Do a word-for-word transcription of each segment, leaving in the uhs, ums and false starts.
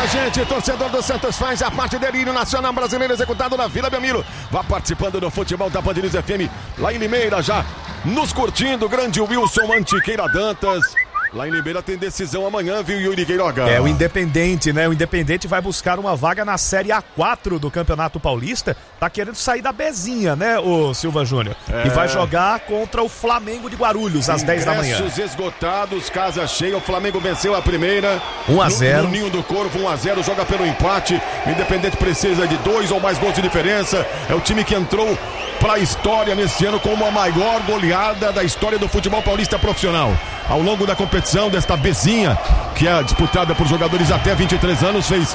gente, torcedor do Santos faz a parte dele, hino nacional brasileiro executado na Vila Belmiro. Vá participando do futebol da Band News F M, lá em Limeira já, nos curtindo, grande Wilson Antiqueira Dantas. Lá em Limeira tem decisão amanhã, viu, Yuri Queiroga? É, o Independente, né? O Independente vai buscar uma vaga na Série A quatro do Campeonato Paulista. Tá querendo sair da Bezinha, né, o Silva Júnior? É. E vai jogar contra o Flamengo de Guarulhos, às dez da manhã. Ingressos esgotados, casa cheia. O Flamengo venceu a primeira. um a zero. No, no Ninho do Corvo, um a zero. Joga pelo empate. O Independente precisa de dois ou mais gols de diferença. É o time que entrou para a história nesse ano como a maior goleada da história do futebol paulista profissional. Ao longo da competição desta Bezinha, que é disputada por jogadores até vinte e três anos, fez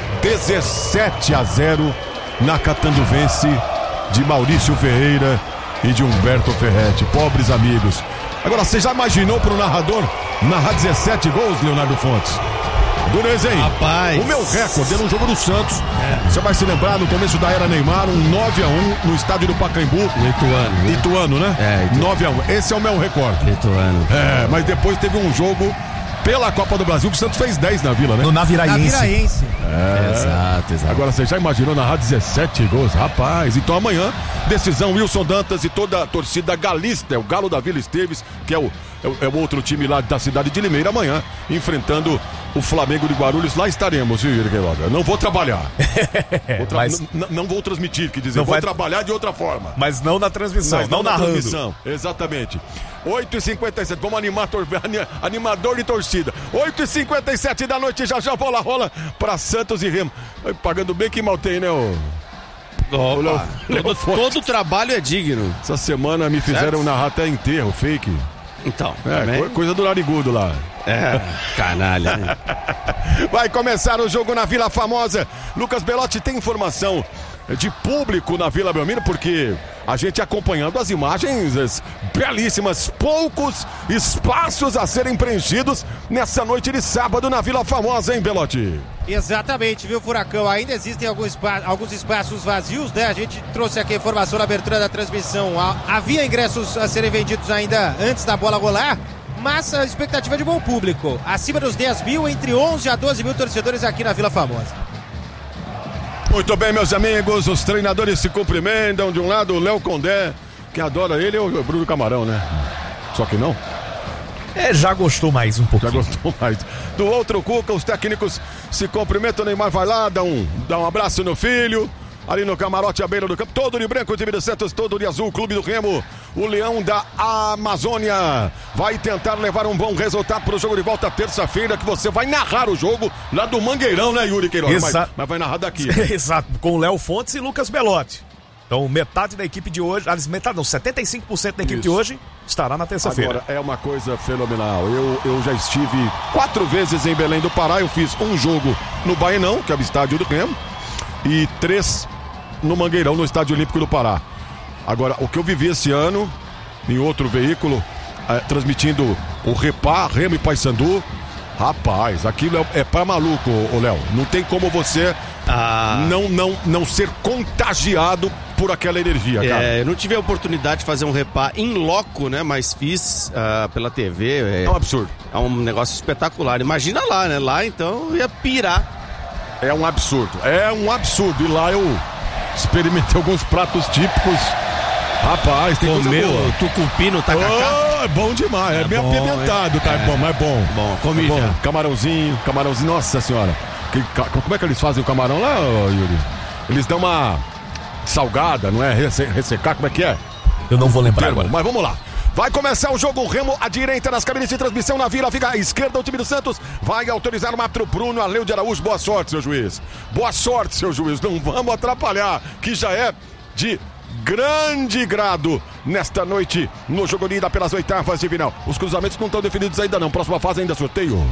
dezessete a zero na Catanduvense de Maurício Ferreira e de Humberto Ferretti. Pobres amigos. Agora, você já imaginou para o narrador narrar dezessete gols, Leonardo Fontes? Dureza, hein? Rapaz. O meu recorde era um jogo do Santos. É. Você vai se lembrar, no começo da era Neymar, um nove a um no estádio do Pacaembu. Ituano. Né? Ituano, né? É, Ituano. nove a um. Esse é o meu recorde. Ituano. É, mas depois teve um jogo pela Copa do Brasil que o Santos fez dez na Vila, né? No Naviraense. Naviraense. É. Exato, exato. Agora você já imaginou narrar dezessete gols? Rapaz, então amanhã, decisão Wilson Dantas e toda a torcida galista, é o Galo da Vila Esteves, que é o, é o, é o outro time lá da cidade de Limeira, amanhã, enfrentando o Flamengo de Guarulhos. Lá estaremos, viu, Yuri Queiroga? Não vou trabalhar. Vou tra... Mas... n- não vou transmitir, quer dizer, não vou vai... trabalhar de outra forma. Mas não na transmissão, Mas não, não na narrando. transmissão, exatamente. oito e cinquenta e sete, vamos animar, tor... animador de torcida. oito e cinquenta e sete da noite, já já bola rola pra Santos e Remo. Pagando bem que mal tem, né, ô... Opa, Léo, Léo todo, todo trabalho é digno. Essa semana me fizeram Certo? narrar até enterro, fake. Então, É, co- coisa do narigudo lá. É, canalha. Né? Vai começar o jogo na Vila Famosa. Lucas Belotti tem informação de público na Vila Belmiro, porque a gente acompanhando as imagens as belíssimas, poucos espaços a serem preenchidos nessa noite de sábado na Vila Famosa, hein, Belotti? Exatamente, viu, Furacão? Ainda existem alguns, espa- alguns espaços vazios, né? A gente trouxe aqui a informação na abertura da transmissão. Ha- Havia ingressos a serem vendidos ainda antes da bola rolar, mas a expectativa é de bom público. Acima dos dez mil, entre onze a doze mil torcedores aqui na Vila Famosa. Muito bem, meus amigos, os treinadores se cumprimentam. De um lado, o Léo Condé, quem adora ele é o Bruno Camarão, né? Só que não. É, já gostou mais um Já pouquinho. gostou mais. Do outro Cuca, os técnicos se cumprimentam. O Neymar vai lá, dá um, dá um abraço no filho. Ali no camarote à beira do campo, todo de branco, o time do Santos, todo de azul, clube do Remo. O Leão da Amazônia vai tentar levar um bom resultado para o jogo de volta terça-feira, que você vai narrar o jogo lá do Mangueirão, né, Yuri Queiroga? Exa- Mas, mas vai narrar daqui. Né? Exato, com o Léo Fontes e Lucas Belotti. Então, metade da equipe de hoje, aliás, metade não, setenta e cinco por cento da equipe Isso. de hoje estará na terça-feira. Agora, é uma coisa fenomenal. Eu, eu já estive quatro vezes em Belém do Pará. Eu fiz um jogo no Baenão, que é o estádio do Remo, e três no Mangueirão, no Estádio Olímpico do Pará. Agora, o que eu vivi esse ano, em outro veículo, é, transmitindo o Repá, Remo e Paysandu, rapaz, aquilo é, é pra maluco, ô Léo. Não tem como você Ah. não, não, não ser contagiado por aquela energia, cara. É, eu não tive a oportunidade de fazer um repá em loco, né? Mas fiz ah, pela T V. É, É um absurdo. é um negócio espetacular. Imagina lá, né? Lá então eu ia pirar. É um absurdo, é um absurdo. E lá eu experimentei alguns pratos típicos. Rapaz, tem coisa Comeu boa. tucupi no tacacá. Oh, é bom demais, é, É meio bom, apimentado, tá? É bom, mas é bom. Bom, comi É bom. já. Camarãozinho, camarãozinho, nossa senhora. Que ca- como é que eles fazem o camarão lá, ô, Yuri? Eles dão uma salgada, não é? Resse- ressecar, como é que é? Eu não vou lembrar Termo, agora. mas vamos lá. Vai começar o jogo, o Remo à direita nas cabines de transmissão na Vila, fica à esquerda o time do Santos, vai autorizar o Matro Bruno, Aleu de Araújo, boa sorte, seu juiz. Boa sorte, seu juiz, não vamos atrapalhar, que já é de grande grado nesta noite no jogo de ida pelas oitavas de final. Os cruzamentos não estão definidos ainda não, próxima fase ainda sorteio.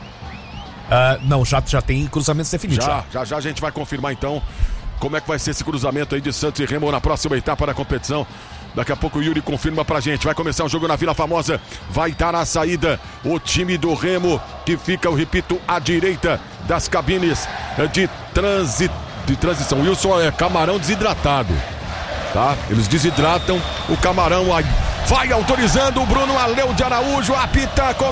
Ah, não, já, já tem cruzamentos definidos. Já, já, já a gente vai confirmar então como é que vai ser esse cruzamento aí de Santos e Remo na próxima etapa da competição. Daqui a pouco o Yuri confirma pra gente. Vai começar o jogo na Vila Famosa. Vai dar a saída o time do Remo, que fica, eu repito, à direita das cabines de, transi... de transição. Wilson é camarão desidratado, tá? Eles desidratam o camarão. Vai autorizando o Bruno Aleu de Araújo. Apita com